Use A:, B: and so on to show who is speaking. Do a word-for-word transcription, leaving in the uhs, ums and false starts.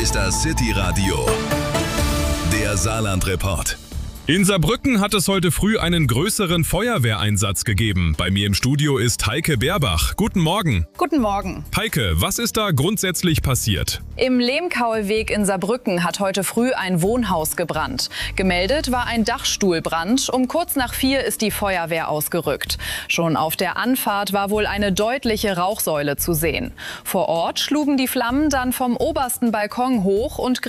A: ist das City Radio, der Saarland-Report.
B: In Saarbrücken hat es heute früh einen größeren Feuerwehreinsatz gegeben. Bei mir im Studio ist Heike Berbach. Guten Morgen.
C: Guten Morgen.
B: Heike, was ist da grundsätzlich passiert?
C: Im Lehmkaueweg in Saarbrücken hat heute früh ein Wohnhaus gebrannt. Gemeldet war ein Dachstuhlbrand. Um kurz nach vier ist die Feuerwehr ausgerückt. Schon auf der Anfahrt war wohl eine deutliche Rauchsäule zu sehen. Vor Ort schlugen die Flammen dann vom obersten Balkon hoch und